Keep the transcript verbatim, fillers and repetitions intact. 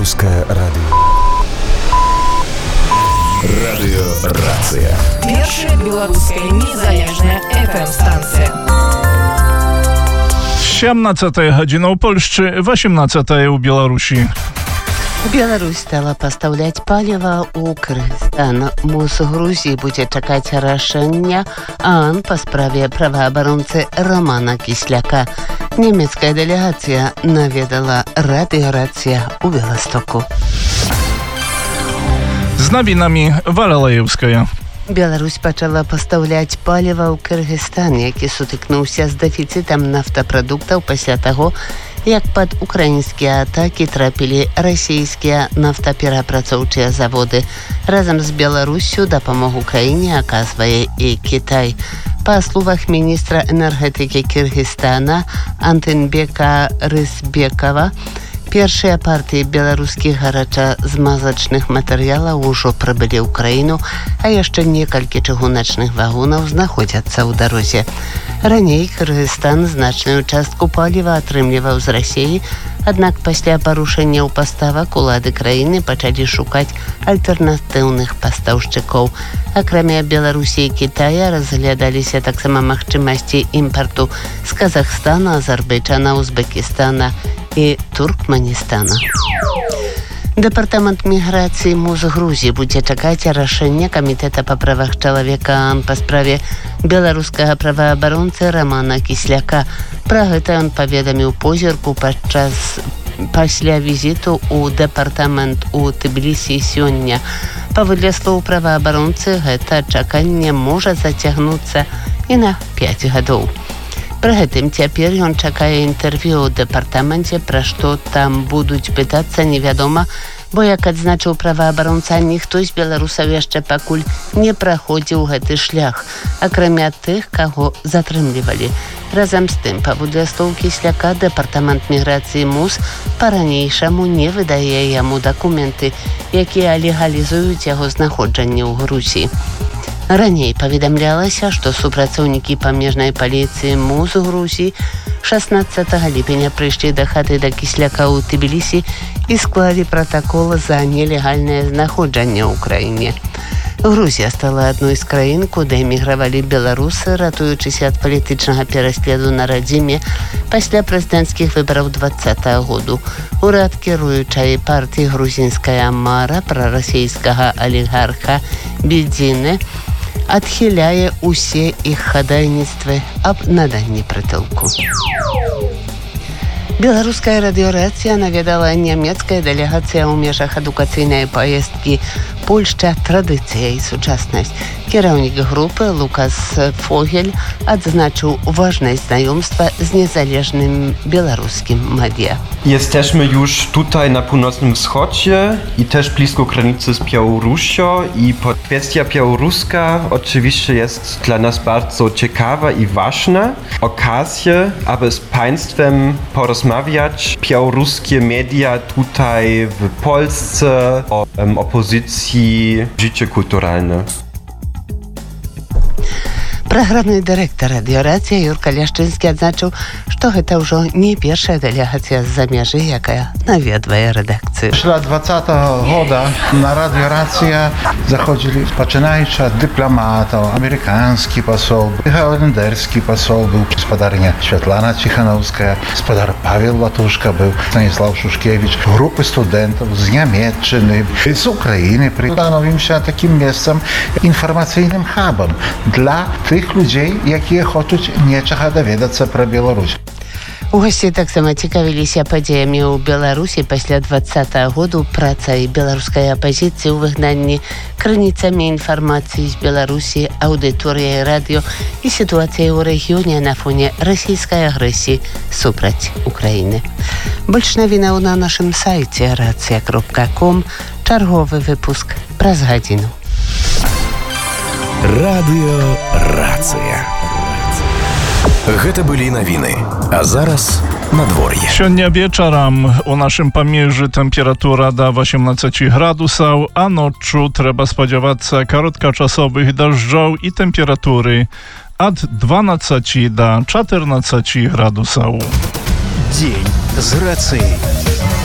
Беларускае радыё. Радыёрацыя. Першая беларуская незалежная эф эм-станцыя. сямнадцатая гадзіна ў Польшчы, восемнадцатая ў Беларусі. Беларусь стала пастаўляць паліва ў Кыргызстан. МОЗ Грузіі будзе чакаць рашэння ААН па справе праваабаронцы Романа Кісляка. Нямецкая дэлегацыя наведала радыёрацыя ў Беластоку. З навінамі Валалаевская. Беларусь пачала пастаўляць паліва ў Кыргызстан, які сутыкнуўся з дэфіцытам нафтапрадуктаў пасля таго, як пад украінскія атакі трапілі расійскія нафтаперапрацоўчыя заводы. Разам з Беларуссю дапамогу краіне аказвае і Кітай. Па словах міністра энергетыкі Кыргызстана Антынбека Рысбекова, першыя партыі беларускіх гарачазмазачных матэрыялаў ужо прыбылі ў краіну, а яшчэ некалькі чыгуначных вагонаў знаходзяцца ў дарозе. Раней Кыргызстан значную частку паліва атрымліваў з Расіі, аднак пасля парушэнняў паставак улады краіны пачалі шукаць альтэрнатыўных пастаўшчыкоў. Акрамя Беларусі і Кітая разглядаліся таксама магчымасці імпарту з Казахстана, Азербайджана, Узбекістана і Туркменістана. Дэпартамент міграцыі МОЗ Грузіі будзе чакаць рашэння камітэта па правах чалавека ААН па справе беларускага праваабаронцы Романа Кісляка. Пра гэта ён паведаміў позірку падчас пасля візіту ў дэпартамент у Тбілісі сёння. Паводле слоў праваабаронцы, гэта чаканне можа зацягнуцца і на пяць гадоў. Пры гэтым цяпер ён чакае інтэрв'ю ў дэпартаменце, пра што там будуць пытацца, невядома, бо, як адзначыў праваабаронца, ніхто з беларусаў яшчэ пакуль не праходзіў гэты шлях, акрамя тых, каго затрымлівалі. Разам з тым, паводле слоў Кісляка, дэпартамент міграцыі МОЗ па-ранейшаму не выдае яму дакументы, якія легалізуюць яго знаходжанне ў Грузіі. Раней паведамлялася, што супрацоўнікі памежнай паліцыі МОЗ Грузіі шаснаццатага ліпеня прыйшлі да хаты да Кісляка ў Тбілісі і склалі пратакол за нелегальнае знаходжанне ў краіне. Грузія стала адной з краін, куды эмігравалі беларусы, ратуючыся ад палітычнага пераследу на радзіме пасля прэзідэнцкіх выбараў дваццатага году. Урад кіруючай партыі грузінская мара прарасійскага алігарха Бедзіны адхіляе усе іх хадайніцтвы аб наданні прытулку. Беларуская радыёрацыя наведала нямецкая дэлегацыя ў межах адукацыйнай паездкі Польшча, традыцыя і сучаснасць. Кіраўнік групы Лукас Фогель адзначыł ważność znajomstwa z niezależnym białoruskim media. Jesteśmy już tutaj na północnym wschodzie i też blisko granicy z Białorusią i kwestia białoruska oczywiście jest dla nas bardzo ciekawa i ważna. Okazja, aby z państwem porozmawiać. Białoruskie media tutaj w Polsce o um, opozycji, życie kulturalne. Праграмны дырэктар радыёрацыі Юрка Ляшчынскі адзначыў, што гэта ўжо не першая дэлегацыя з-за мяжы, якая наведвае рэдакцыю. Пасля двадцатага года на радыёрацыя заходзілі пачынаючы ад дыпламатаў, амерыканскі пасол, галандэрскі пасол быў, гаспадарня Святлана Ціханаўская, гаспадар Павел Латушка быў, Станіслав Шушкевіч, групы студэнтаў з Нямецчыны, з Украіны. Становімся такім месцам, інфармацыйным хабам для тых людзей, якія хочуць нечага даведацца пра Беларусь. У госці таксама цікавіліся падзеямі ў Беларусі пасля дваццатага году, працай беларускай апазіцыі ў выгнанні, крыніцамі інфармацыі з Беларусі, аўдыторыяй радыё і сітуацыяй у рэгіёне на фоне расійскай агрэсіі супраць Украіны. Больш навінаў на нашым сайце рацыя кропка ком. Чарговы выпуск праз гадзіну. Радыёрацыя. Гэта былі навіны. А зараз надвор'е. Сёння вечарам у нашым памежжы тэмпература да восемнадцати градусаў, а ноччу трэба спадзявацца кароткачасовых дажджоў і тэмпературы ад дванаццаці да чатырнаццаці градусаў. Дзень з рацыяй.